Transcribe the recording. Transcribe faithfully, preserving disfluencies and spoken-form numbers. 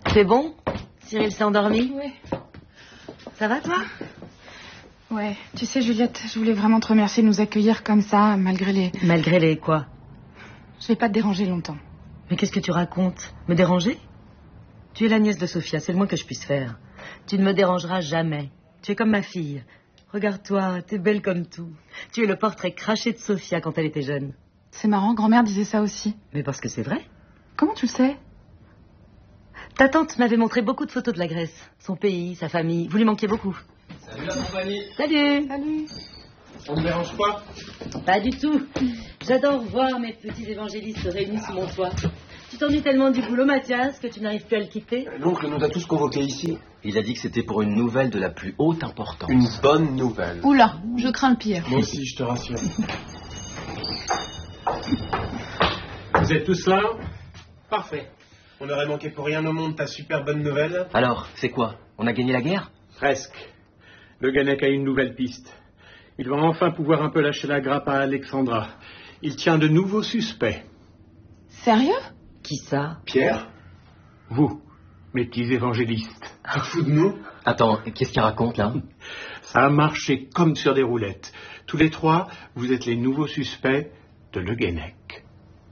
C'est bon? Cyril s'est endormi? Oui. Ça va, toi? Ouais. Tu sais, Juliette, je voulais vraiment te remercier de nous accueillir comme ça, malgré les... Malgré les quoi? Je vais pas te déranger longtemps. Mais qu'est-ce que tu racontes? Me déranger? Tu es la nièce de Sophia, c'est le moins que je puisse faire. Tu ne me dérangeras jamais. Tu es comme ma fille. Regarde-toi, t'es belle comme tout. Tu es le portrait craché de Sophia quand elle était jeune. C'est marrant, grand-mère disait ça aussi. Mais parce que c'est vrai. Comment tu le sais? Ta tante m'avait montré beaucoup de photos de la Grèce. Son pays, sa famille. Vous lui manquiez beaucoup. Salut la compagnie. Salut. Salut. On ne dérange pas? Pas du tout. J'adore voir mes petits évangélistes réunis sous mon toit. Tu t'ennuies tellement du boulot, Mathias, que tu n'arrives plus à le quitter? L'oncle nous a tous convoqués ici. Il a dit que c'était pour une nouvelle de la plus haute importance. Une bonne nouvelle. Oula, je crains le pire. Moi aussi, je te rassure. Vous êtes tous là? Parfait. On n'aurait manqué pour rien au monde ta super bonne nouvelle. Alors, c'est quoi? On a gagné la guerre? Presque. Le Guenec a une nouvelle piste. Il va enfin pouvoir un peu lâcher la grappe à Alexandra. Il tient de nouveaux suspects. Sérieux? Qui ça? Pierre? Vous, mes petits évangélistes. Tu te fous de nous? Attends, qu'est-ce qu'il raconte là? Ça a marché comme sur des roulettes. Tous les trois, vous êtes les nouveaux suspects de Le Guenec.